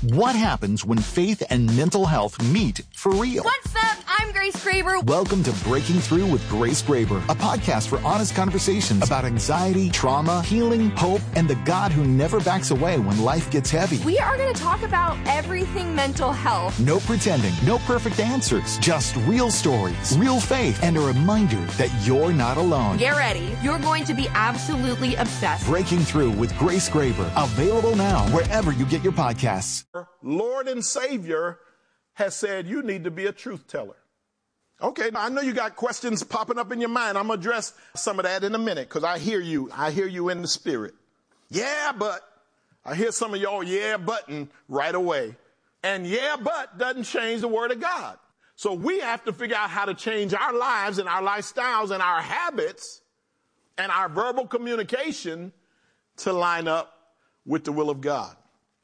What happens when faith and mental health meet for real? What's up? I'm Grace Graber. Welcome to Breaking Through with Grace Graber, a podcast for honest conversations about anxiety, trauma, healing, hope, and the God who never backs away when life gets heavy. We are going to talk about everything mental health. No pretending, no perfect answers, just real stories, real faith, and a reminder that you're not alone. Get ready. You're going to be absolutely obsessed. Breaking Through with Grace Graber, available now wherever you get your podcasts. Lord and Savior has said you need to be a truth teller. Okay, now I know you got questions popping up in your mind. I'm going to address some of that in a minute because I hear you. I hear you in the spirit. Yeah, but I hear some of y'all yeah butting right away. And yeah, but doesn't change the word of God. So we have to figure out how to change our lives and our lifestyles and our habits and our verbal communication to line up with the will of God.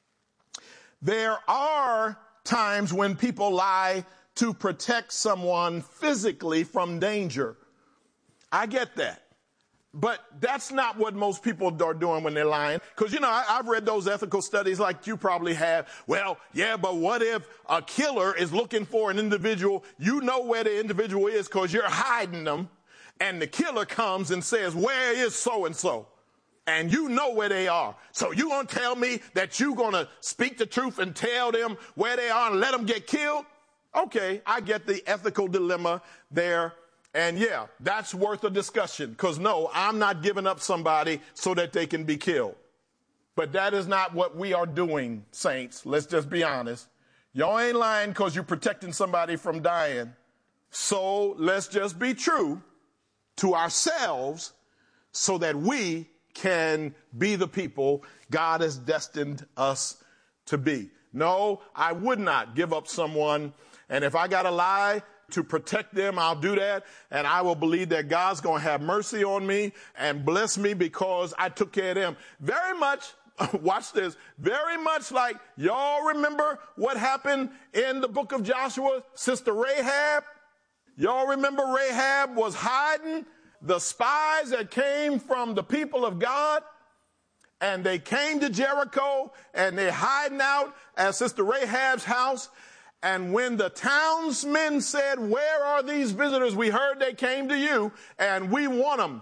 There are times when people lie to protect someone physically from danger. I get that. But that's not what most people are doing when they're lying. Because, you know, I've read those ethical studies like you probably have. Well, yeah, but what if a killer is looking for an individual? You know where the individual is because you're hiding them. And the killer comes and says, where is so-and-so? And you know where they are. So you gonna tell me that you gonna speak the truth and tell them where they are and let them get killed? Okay, I get the ethical dilemma there. And yeah, that's worth a discussion. Because no, I'm not giving up somebody so that they can be killed. But that is not what we are doing, saints. Let's just be honest. Y'all ain't lying because you're protecting somebody from dying. So let's just be true to ourselves so that we can be the people God has destined us to be. No, I would not give up someone. And if I got to lie to protect them, I'll do that. And I will believe that God's going to have mercy on me and bless me because I took care of them. Very much, watch this, very much like y'all remember what happened in the book of Joshua, Sister Rahab. Y'all remember Rahab was hiding the spies that came from the people of God, and they came to Jericho, and they're hiding out at Sister Rahab's house. And when the townsmen said, where are these visitors? We heard they came to you, and we want them.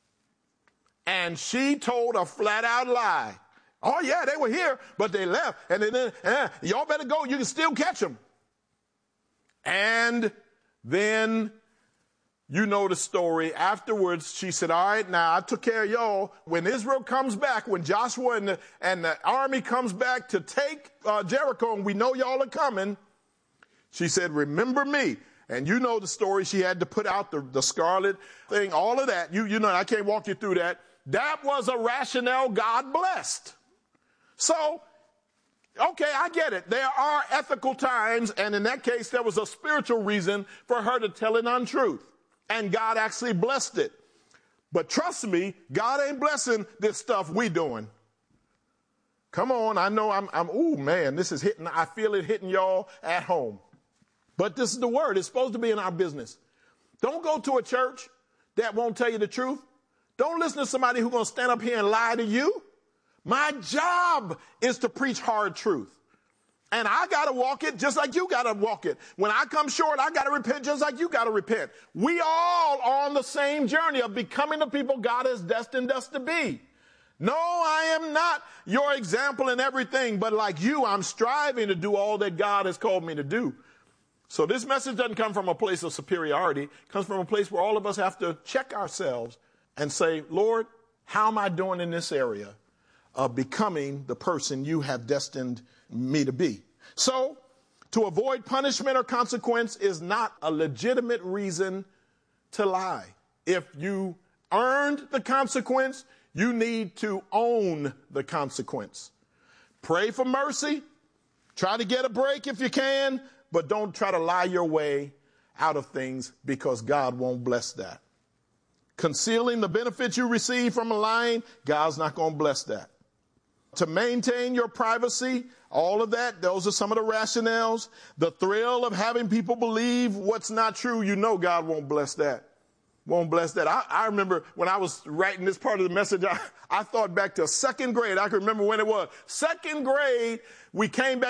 And she told a flat-out lie. Oh, yeah, they were here, but they left. And then, y'all better go. You can still catch them. And then you know the story. Afterwards, she said, all right, now I took care of y'all. When Israel comes back, when Joshua and the army comes back to take Jericho, and we know y'all are coming, she said, remember me. And you know the story. She had to put out the scarlet thing, all of that. You know, I can't walk you through that. That was a rationale God blessed. So, okay, I get it. There are ethical times, and in that case, there was a spiritual reason for her to tell an untruth. And God actually blessed it. But trust me, God ain't blessing this stuff we doing. Come on, I know ooh, man, this is hitting, I feel it hitting y'all at home. But this is the word. It's supposed to be in our business. Don't go to a church that won't tell you the truth. Don't listen to somebody who's going to stand up here and lie to you. My job is to preach hard truth. And I got to walk it just like you got to walk it. When I come short, I got to repent just like you got to repent. We all are on the same journey of becoming the people God has destined us to be. No, I am not your example in everything, but like you, I'm striving to do all that God has called me to do. So this message doesn't come from a place of superiority. It comes from a place where all of us have to check ourselves and say, Lord, how am I doing in this area of becoming the person you have destined me to be? So to avoid punishment or consequence is not a legitimate reason to lie. If you earned the consequence, you need to own the consequence. Pray for mercy. Try to get a break if you can, but don't try to lie your way out of things because God won't bless that. Concealing the benefits you receive from a lying, God's not going to bless that. To maintain your privacy, all of that, those are some of the rationales. The thrill of having people believe what's not true, you know God won't bless that. Won't bless that. I remember when I was writing this part of the message, I thought back to second grade. I can remember when it was. Second grade, we came back